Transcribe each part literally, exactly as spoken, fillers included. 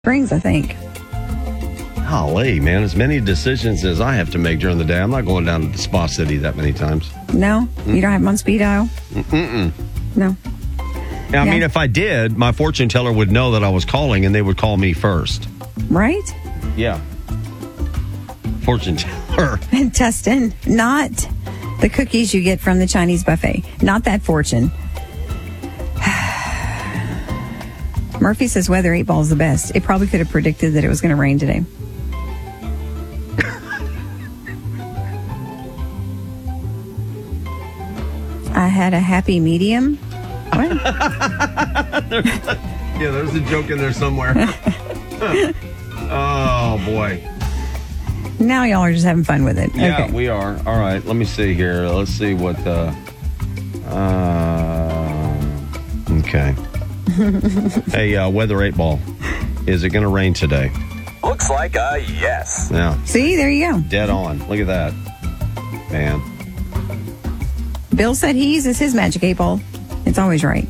Springs, I think. Golly, man, as many decisions as I have to make during the day. I'm not going down to the Spa City that many times. No? Mm. You don't have them on speed dial? Mm-mm. No. Yeah, I yeah. mean, if I did, my fortune teller would know that I was calling and they would call me first. Right? Yeah. Fortune teller. And Tustin, not the cookies you get from the Chinese buffet. Not that fortune. Murphy says weather eight ball is the best. It probably could have predicted that it was going to rain today. I had a happy medium. What? yeah, there's a joke in there somewhere. Oh, boy. Now y'all are just having fun with it. Yeah, okay. we are. All right, let me see here. Let's see what the... Uh, okay. Hey, uh, weather eight ball. Is it going to rain today? Looks like a yes. Yeah. See, there you go. Dead on. Look at that. Man. Bill said he uses his magic eight ball. It's always right.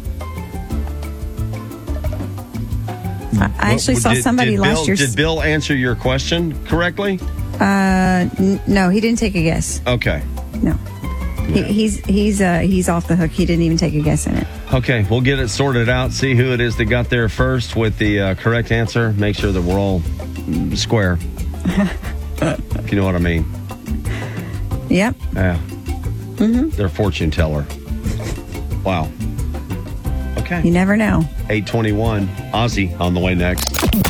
I actually What, saw did, somebody did last Bill, year. Did Bill answer your question correctly? Uh, n- no, he didn't take a guess. Okay. No. He, he's he's uh, he's off the hook. He didn't even take a guess in it. Okay, we'll get it sorted out. See who it is that got there first with the uh, correct answer. Make sure that we're all mm, square. If you know what I mean. Yep. Yeah. Mm-hmm. They're fortune teller. Wow. Okay. You never know. eight twenty-one. Ozzy on the way next.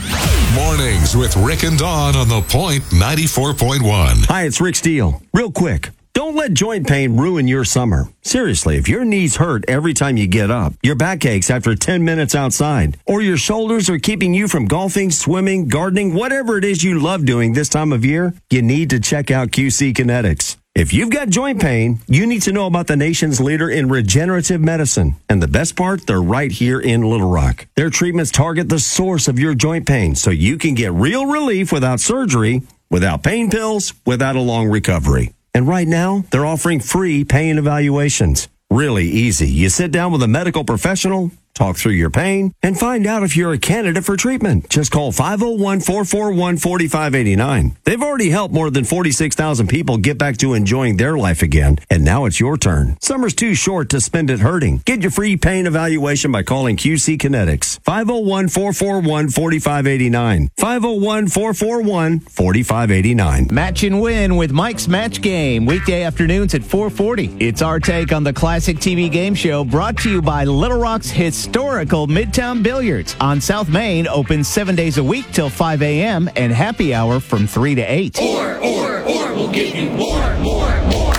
Mornings with Rick and Dawn on The Point ninety-four point one. Hi, it's Rick Steele. Real quick. Don't let joint pain ruin your summer. Seriously, if your knees hurt every time you get up, your back aches after ten minutes outside, or your shoulders are keeping you from golfing, swimming, gardening, whatever it is you love doing this time of year, you need to check out Q C Kinetics. If you've got joint pain, you need to know about the nation's leader in regenerative medicine. And the best part, they're right here in Little Rock. Their treatments target the source of your joint pain so you can get real relief without surgery, without pain pills, without a long recovery. And right now, they're offering free pain evaluations. Really easy. You sit down with a medical professional, talk through your pain, and find out if you're a candidate for treatment. Just call five oh one, four four one, four five eight nine. They've already helped more than forty-six thousand people get back to enjoying their life again, and now it's your turn. Summer's too short to spend it hurting. Get your free pain evaluation by calling Q C Kinetics. five oh one, four four one, four five eight nine. five oh one, four four one, four five eight nine. Match and win with Mike's Match Game, weekday afternoons at four forty. It's our take on the classic T V game show brought to you by Little Rock's historical Midtown Billiards on South Main, open seven days a week till five a.m. and happy hour from three to eight. Or, or, or, we'll give you more, more, more.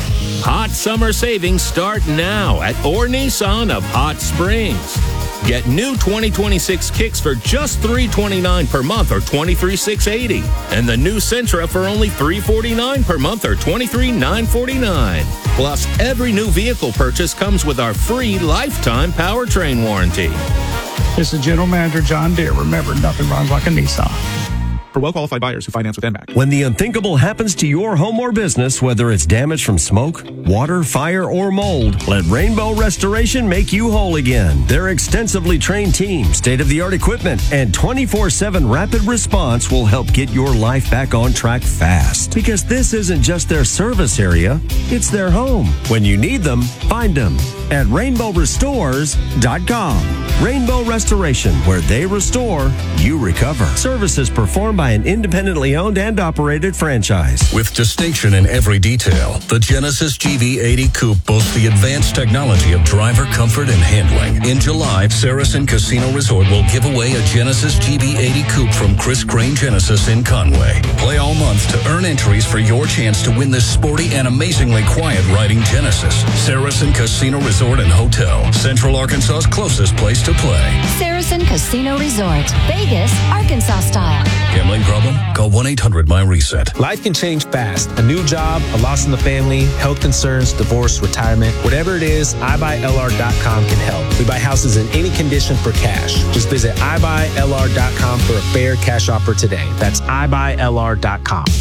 Hot summer savings start now at Orr Nissan of Hot Springs. Get new twenty twenty-six Kicks for just three hundred twenty-nine dollars per month or twenty-three thousand six hundred eighty dollars. And the new Sentra for only three hundred forty-nine dollars per month or twenty-three thousand nine hundred forty-nine dollars. Plus, every new vehicle purchase comes with our free lifetime powertrain warranty. This is General Manager John Deere. Remember, nothing runs like a Nissan. For well-qualified buyers who finance with N M A C. When the unthinkable happens to your home or business, whether it's damage from smoke, water, fire, or mold, let Rainbow Restoration make you whole again. Their extensively trained team, state-of-the-art equipment, and twenty-four seven rapid response will help get your life back on track fast. Because this isn't just their service area, it's their home. When you need them, find them at rainbow restores dot com. Rainbow Restoration, where they restore, you recover. Services performed by an independently owned and operated franchise. With distinction in every detail, the Genesis G V eighty Coupe boasts the advanced technology of driver comfort and handling. In July, Saracen Casino Resort will give away a Genesis G V eighty Coupe from Chris Crane Genesis in Conway. Play all month to earn entries for your chance to win this sporty and amazingly quiet riding Genesis. Saracen Casino Resort and Hotel, Central Arkansas's closest place to play. Saracen Casino Resort, Vegas, Arkansas style. Gambling problem? Call one eight hundred my reset. Life can change fast. A new job, a loss in the family, health concerns, divorce, retirement. Whatever it is, i buy L R dot com can help. We buy houses in any condition for cash. Just visit i buy L R dot com for a fair cash offer today. That's i buy L R dot com.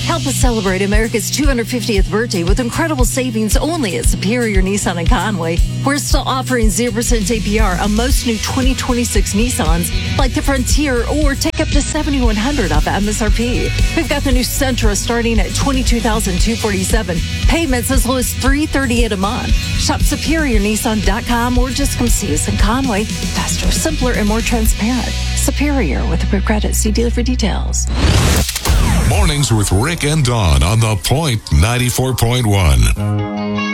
Help us celebrate America's two hundred fiftieth birthday with incredible savings only at Superior Nissan in Conway. We're still offering zero percent A P R on most new twenty twenty-six Nissans, like the Frontier, or take up to seven thousand one hundred dollars off M S R P. We've got the new Sentra starting at twenty-two thousand two hundred forty-seven dollars. Payments as low as three hundred thirty-eight dollars a month. Shop superior nissan dot com or just come see us in Conway. Faster, simpler, and more transparent. Superior with a credit. See dealer for details. Mornings with Rick and Dawn on The Point ninety-four point one.